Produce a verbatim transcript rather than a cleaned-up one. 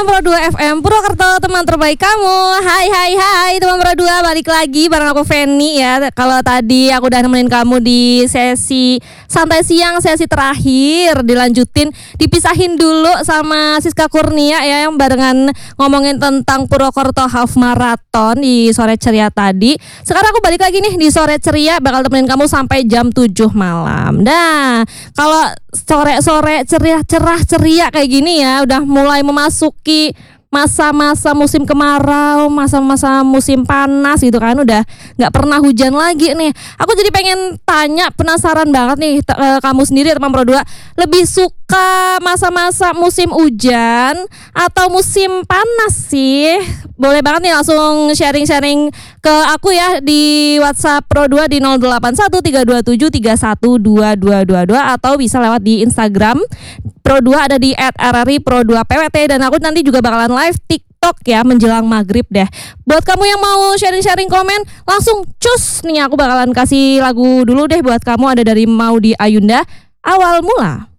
enam puluh dua F M Purwokerto, teman terbaik kamu. Hai hai hai teman Pro dua, balik lagi bareng aku Feni ya. Kalau tadi aku udah nemenin kamu di sesi santai siang, sesi terakhir dilanjutin, dipisahin dulu sama Siska Kurnia ya, yang barengan ngomongin tentang Purwokerto Half Marathon di sore ceria tadi. Sekarang aku balik lagi nih di sore ceria, bakal temenin kamu sampai jam tujuh malam. Nah, kalau sore-sore ceria cerah ceria kayak gini ya, udah mulai memasuki masa-masa musim kemarau, masa-masa musim panas gitu kan, udah nggak pernah hujan lagi nih. Aku jadi pengen tanya, penasaran banget nih, t- e, kamu sendiri teman Pro dua, lebih suka masa-masa musim hujan atau musim panas sih? Boleh banget nih langsung sharing-sharing ke aku ya di WhatsApp Pro dua di nol delapan satu tiga dua tujuh tiga satu dua dua dua dua, atau bisa lewat di Instagram Pro dua, ada di et r r i pro dua p w t, dan aku nanti juga bakalan live TikTok ya menjelang maghrib deh. Buat kamu yang mau sharing-sharing komen, langsung cus nih, aku bakalan kasih lagu dulu deh buat kamu, ada dari Maudy Ayunda, Awal Mula.